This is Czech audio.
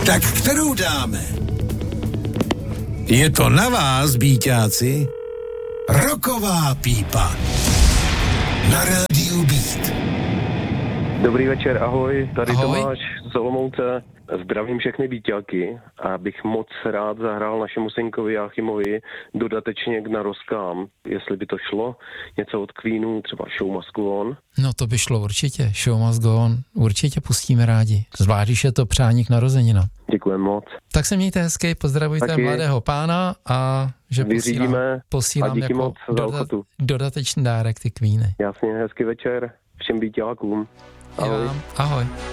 Tak kterou dáme? Je to na vás, býťáci. Rocková pípa na rádiu Beat. Dobrý večer, ahoj, tady Ahoj. Tomáš z Olomouce. Zdravím všechny býťáky a bych moc rád zahrál našemu synkovi Jáchymovi dodatečně k narozkám, jestli by to šlo, něco od Queenu, třeba Show Must Go On. No to by šlo určitě, Show Must Go On, určitě pustíme rádi, zvlášť, když je to přání k narozeninám. Děkujem moc. Tak se mějte hezky, pozdravujte Taky. mladého pána a že Vyřídíme posílám a díky jako moc za ochotu. dodatečný dárek ty Queeny. Jasně, hezký večer všem býťákům. Ahoj. Ahoj.